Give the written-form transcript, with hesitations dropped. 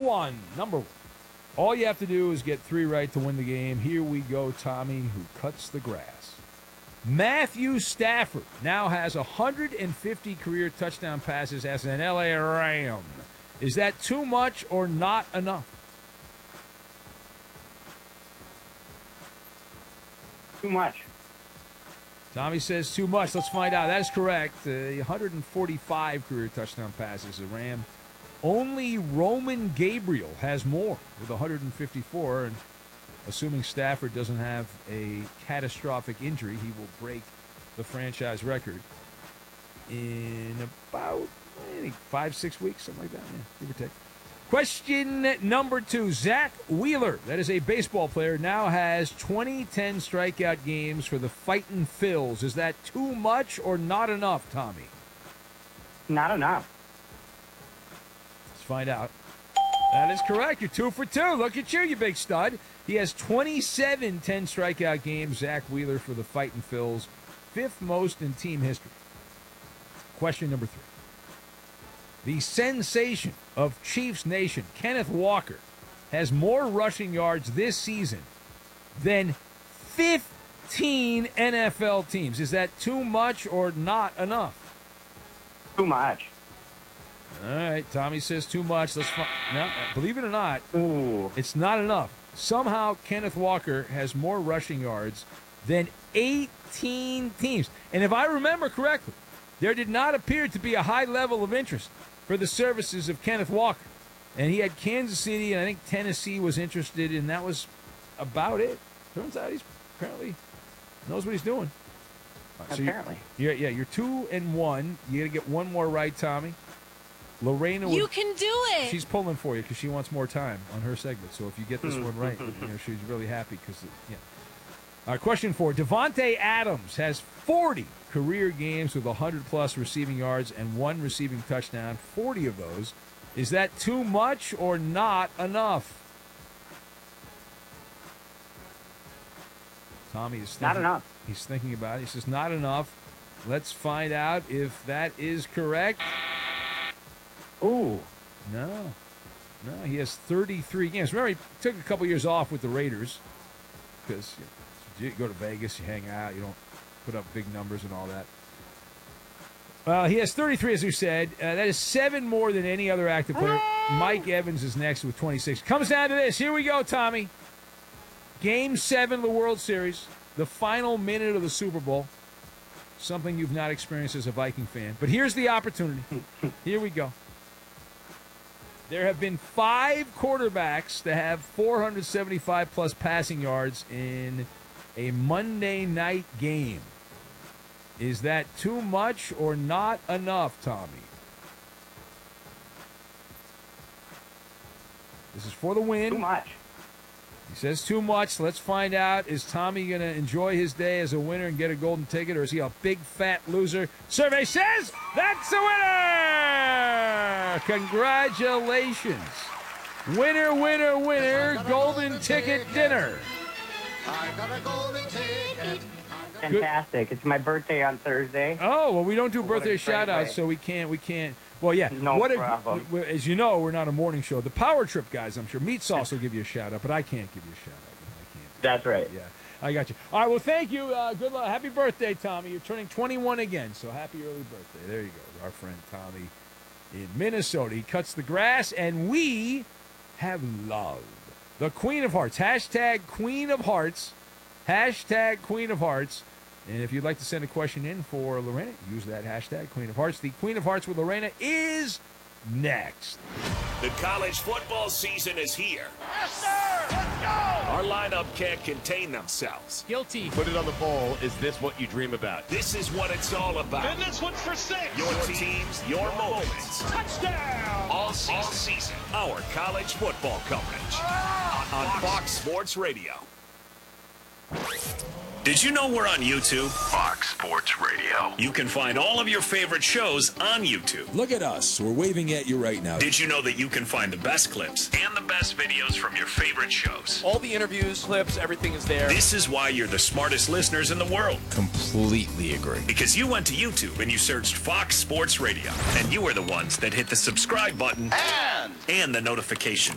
one. All you have to do is get 3 right to win the game. Here we go, Tommy, who cuts the grass. Matthew Stafford now has 150 career touchdown passes as an LA Ram. Is that too much or not enough? Too much. Tommy says too much. Let's find out. That is correct. 145 career touchdown passes. A Ram. Only Roman Gabriel has more with 154. And assuming Stafford doesn't have a catastrophic injury, he will break the franchise record in about, I think, 5-6 weeks, something like that. Yeah, give or take. Question number 2. Zach Wheeler, that is a baseball player, now has 2010 strikeout games for the Fightin' Phils. Is that too much or not enough, Tommy? Not enough. Let's find out. That is correct. You're 2 for 2. Look at you, you big stud. He has 27 10 strikeout games, Zach Wheeler, for the Fightin' Phils, 5th most in team history. Question number 3. The sensation of Chiefs Nation, Kenneth Walker, has more rushing yards this season than 15 NFL teams. Is that too much or not enough? Too much. All right, Tommy says too much. No, believe it or not, Ooh. it's not enough. Somehow Kenneth Walker has more rushing yards than 18 teams. And if I remember correctly, there did not appear to be a high level of interest for the services of Kenneth Walker. And he had Kansas City, and I think Tennessee was interested, and that was about it. Turns out he's apparently knows what he's doing. Right, Apparently. So you're 2 and 1. You got to get one more right, Tommy. Lorena, you can do it. She's pulling for you because she wants more time on her segment. So if you get this one right, she's really happy because, yeah. All right, question 4. Devontae Adams has 40 career games with 100-plus receiving yards and 1 receiving touchdown. 40 of those. Is that too much or not enough? Tommy is thinking, Not enough. He's thinking about it. He says not enough. Let's find out if that is correct. Ooh. No, he has 33 games. Remember, he took a couple years off with the Raiders because you go to Vegas, you hang out, you don't put up big numbers and all that. He has 33, as you said. That is 7 more than any other active player. Mike Evans is next with 26. Comes down to this. Here we go, Tommy. Game 7 of the World Series, the final minute of the Super Bowl. Something you've not experienced as a Viking fan. But here's the opportunity. Here we go. There have been 5 quarterbacks to have 475-plus passing yards in a Monday night game. Is that too much or not enough, Tommy? This is for the win. Too much. He says too much. Let's find out. Is Tommy going to enjoy his day as a winner and get a golden ticket, or is he a big, fat loser? Survey says that's a winner! Congratulations. Winner, winner, winner, golden ticket dinner. I got a golden ticket. Fantastic. It's my birthday on Thursday. Oh, well, we don't do birthday great shout-outs, way. so we can't. Well, yeah. No problem. As you know, we're not a morning show. The Power Trip guys, I'm sure. Meat Sauce will give you a shout-out, but I can't give you a shout-out. I can't. That's right. Yeah, I got you. All right, well, thank you. Good luck. Happy birthday, Tommy. You're turning 21 again, so happy early birthday. There you go. Our friend Tommy in Minnesota. He cuts the grass, and we have love. The Queen of Hearts. Hashtag Queen of Hearts. Hashtag Queen of Hearts. And if you'd like to send a question in for Lorena, use that hashtag Queen of Hearts. The Queen of Hearts with Lorena is next. The college football season is here. Yes, sir! Let's go! Our lineup can't contain themselves. Guilty. Put it on the poll. Is this what you dream about? This is what it's all about. And this one's for 6. Your teams, your moments. Touchdown! All season. Our college football coverage. On Fox Sports Radio. Did you know we're on YouTube? Fox Sports Radio. You can find all of your favorite shows on YouTube. Look at us. We're waving at you right now. Did you know that you can find the best clips and the best videos from your favorite shows? All the interviews, clips, everything is there. This is why you're the smartest listeners in the world. Completely agree. Because you went to YouTube and you searched Fox Sports Radio. And you are the ones that hit the subscribe button and the notification